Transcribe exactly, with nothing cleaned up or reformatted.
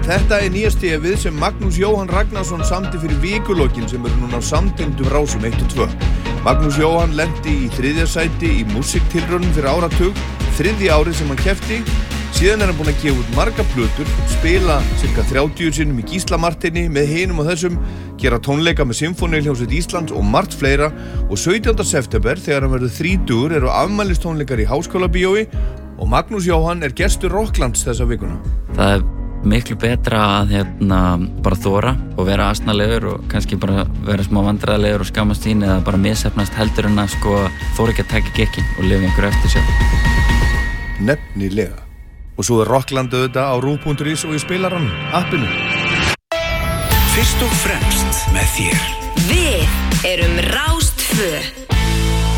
Þetta er nýja stefið sem Magnús Jóhann Ragnarsson samdi fyrir vikulokkin sem eru núna á samtengdum rásum eitt og tvö. Magnús Jóhann lenti í þriðja sæti í músiktilraunum fyrir áratug, þriðja árið sem hann keppti. Síðan er hann búinn að gefa út marga plötur, spila cirka þrjátíu sinnum í Gísla Marteini með hinum og þessum, gera tónleika með Sinfóníuhljómsveit Íslands og margt fleira og sautjánda september þegar hann verður þrítugur eru afmælistónleikar í Háskólabíói og Magnús Jóhann er gestur Rocklands þessa vikuna. Það er miklu betra að hérna bara þora og vera asnalegur og kannski bara vera smá vandræðalegur og skammast sín eða bara misheppnast heldur en að sko þora ekki að taka gekkin og lifa einhverju eftir sér. Nefnilega. Og svo er Rockland auðvitað á rúv punktur is og í spilaranum, appinu. Fyrst og fremst með þér. Við erum Rás tvö.